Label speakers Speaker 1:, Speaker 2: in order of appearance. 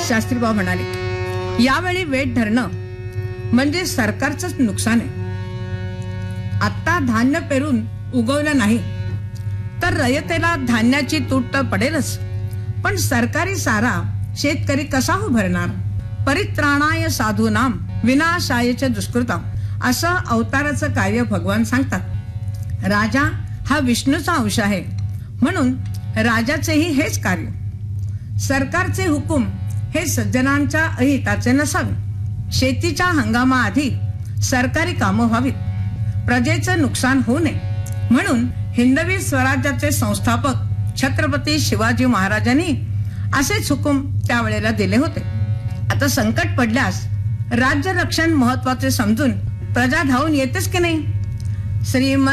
Speaker 1: शास्त्रीबाब म्हणाले, यावेळी वेट धरणं म्हणजे सरकारचंच नुकसान आहे. आता धान्य पेरून उगवलं नाही तर रयतेला धान्याची तूट तर पडेलच, पण सरकारी सारा शेतकरी कसा उभरणार? परित्राणाय साधूनाम विनाशायच दुष्कृताम असं अवताराचं कार्य भगवान सांगतात. राजा हा विष्णूचा अंश आहे, म्हणून राजाचेही हेच कार्य. सरकारचे हुकूम हे सज्जनांच्या अहिताचे नसावे. शेतीच्या हंगामाआधी सरकारी कामं व्हावीत, प्रजेचं नुकसान होऊ नये, म्हणून हिंदवी स्वराज्याचे संस्थापक छत्रपती शिवाजी महाराजांनी असेच हुकूम त्यावेळेला दिले होते. आता संकट पडल्यास राज्य रक्षण महत्वाचे समजून प्रजा धावून येतेच की नाही? श्रीमंत